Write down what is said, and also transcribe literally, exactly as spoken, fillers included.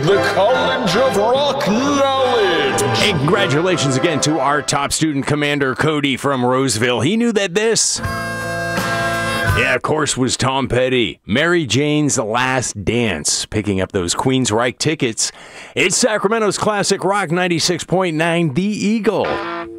The College of Rock Knowledge. And congratulations again to our top student, Commander Cody from Roseville. He knew that this, yeah, of course, was Tom Petty. Mary Jane's Last Dance, picking up those Queensryche tickets. It's Sacramento's Classic Rock ninety-six point nine, The Eagle.